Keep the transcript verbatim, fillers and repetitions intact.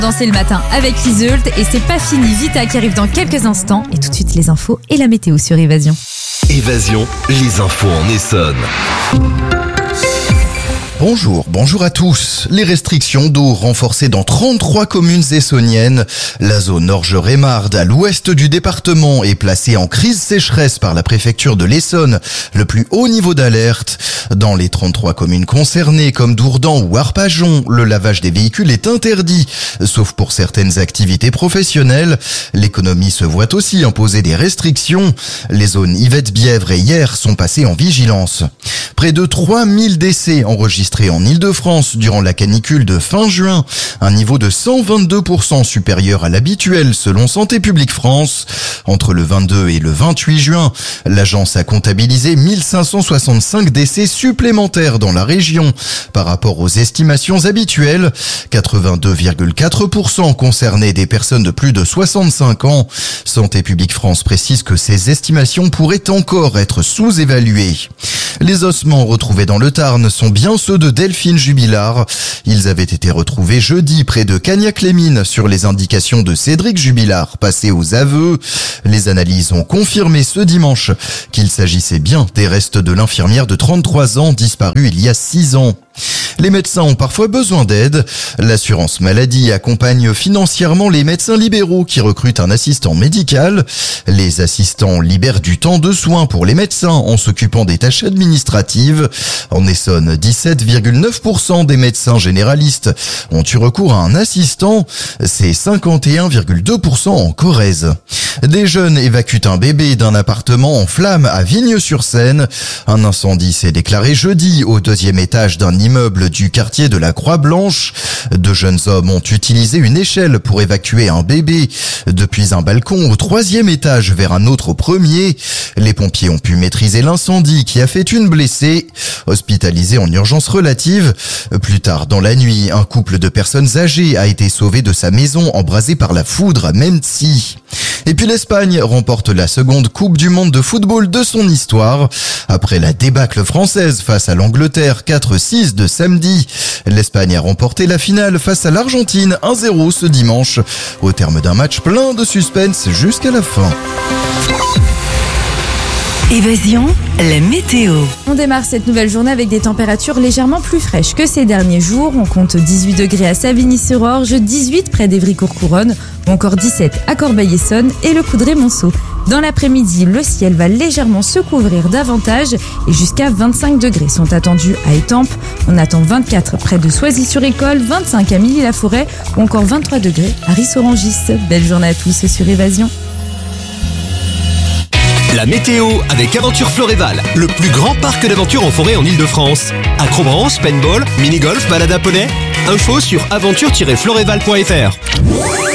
Danser le matin avec Iseult et c'est pas fini, Vita qui arrive dans quelques instants et tout de suite les infos et la météo sur Évasion. Évasion, les infos en Essonne. Bonjour, bonjour à tous. Les restrictions d'eau renforcées dans trente-trois communes essonniennes. La zone Orge-Rémarde, à l'ouest du département, est placée en crise sécheresse par la préfecture de l'Essonne, le plus haut niveau d'alerte. Dans les trente-trois communes concernées, comme Dourdan ou Arpajon, le lavage des véhicules est interdit, sauf pour certaines activités professionnelles. L'économie se voit aussi imposer des restrictions. Les zones Yvette-Bièvre et Hyères sont passées en vigilance. Près de trois mille décès enregistrés en Île-de-France durant la canicule de fin juin, un niveau de cent vingt-deux pour cent supérieur à l'habituel selon Santé publique France. Entre le vingt-deux et le vingt-huit juin, l'agence a comptabilisé mille cinq cent soixante-cinq décès supplémentaires dans la région par rapport aux estimations habituelles. quatre-vingt-deux virgule quatre pour cent concernaient des personnes de plus de soixante-cinq ans. Santé publique France précise que ces estimations pourraient encore être sous-évaluées. Les ossements retrouvés dans le Tarn sont bien ceux de Delphine Jubilard. Ils avaient été retrouvés jeudi près de Cagnac-les-Mines sur les indications de Cédric Jubilard, passé aux aveux. Les analyses ont confirmé ce dimanche qu'il s'agissait bien des restes de l'infirmière de trente-trois ans disparue il y a six ans. Les médecins ont parfois besoin d'aide. L'assurance maladie accompagne financièrement les médecins libéraux qui recrutent un assistant médical. Les assistants libèrent du temps de soins pour les médecins en s'occupant des tâches administratives. En Essonne, dix-sept virgule neuf pour cent des médecins généralistes ont eu recours à un assistant. C'est cinquante et un virgule deux pour cent en Corrèze. Des jeunes évacuent un bébé d'un appartement en flammes à Vigne-sur-Seine. Un incendie s'est déclaré jeudi au deuxième étage d'un immeuble du quartier de la Croix-Blanche. Deux jeunes hommes ont utilisé une échelle pour évacuer un bébé depuis un balcon au troisième étage vers un autre au premier. Les pompiers ont pu maîtriser l'incendie qui a fait une blessée, hospitalisée en urgence relative. Plus tard dans la nuit, un couple de personnes âgées a été sauvé de sa maison embrasée par la foudre à Memti. Et puis l'Espagne remporte la seconde Coupe du Monde de football de son histoire. Après la débâcle française face à l'Angleterre quatre six de samedi, l'Espagne a remporté la finale face à l'Argentine un zéro ce dimanche, au terme d'un match plein de suspense jusqu'à la fin. Évasion, la météo. On démarre cette nouvelle journée avec des températures légèrement plus fraîches que ces derniers jours. On compte dix-huit degrés à Savigny-sur-Orge, dix-huit près d'Évry-Courcouronnes ou encore dix-sept à Corbeil-Essonnes et le Coudray-Monceau. Dans l'après-midi, le ciel va légèrement se couvrir davantage et jusqu'à vingt-cinq degrés sont attendus à Étampes. On attend vingt-quatre près de Soisy-sur-École, vingt-cinq à Milly-la-Forêt ou encore vingt-trois degrés à Ris-Orangis. Belle journée à tous sur Évasion. La météo avec Aventure Floréval, le plus grand parc d'aventure en forêt en Ile-de-France. Acrobranche, paintball, mini-golf, balade à poney. Info sur aventure tiret floréval point f r.